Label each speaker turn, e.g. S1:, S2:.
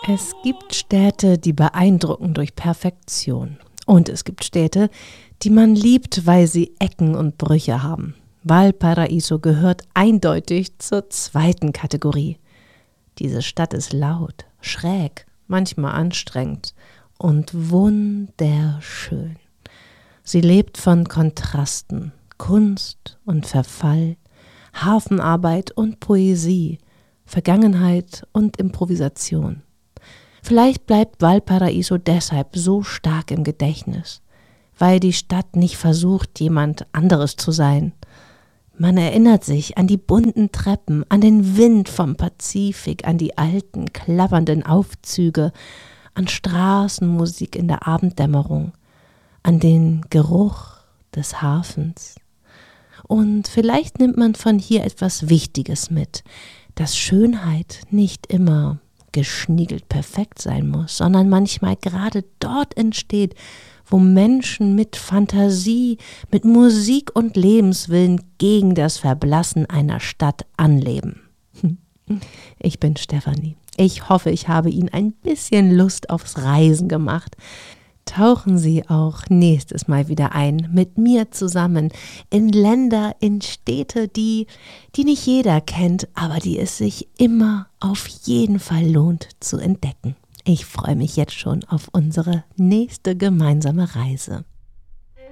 S1: Es gibt Städte, die beeindrucken durch Perfektion. Und es gibt Städte, die man liebt, weil sie Ecken und Brüche haben. Valparaíso gehört eindeutig zur zweiten Kategorie. Diese Stadt ist laut, schräg, manchmal anstrengend und wunderschön. Sie lebt von Kontrasten, Kunst und Verfall, Hafenarbeit und Poesie, Vergangenheit und Improvisation. Vielleicht bleibt Valparaíso deshalb so stark im Gedächtnis, weil die Stadt nicht versucht, jemand anderes zu sein. Man erinnert sich an die bunten Treppen, an den Wind vom Pazifik, an die alten, klappernden Aufzüge, an Straßenmusik in der Abenddämmerung, an den Geruch des Hafens. Und vielleicht nimmt man von hier etwas Wichtiges mit, dass Schönheit nicht immer geschniegelt perfekt sein muss, sondern manchmal gerade dort entsteht, wo Menschen mit Fantasie, mit Musik und Lebenswillen gegen das Verblassen einer Stadt anleben. Ich bin Stefanie. Ich hoffe, ich habe Ihnen ein bisschen Lust aufs Reisen gemacht. Tauchen Sie auch nächstes Mal wieder ein, mit mir zusammen, in Länder, in Städte, die nicht jeder kennt, aber die es sich immer auf jeden Fall lohnt zu entdecken. Ich freue mich jetzt schon auf unsere nächste gemeinsame Reise.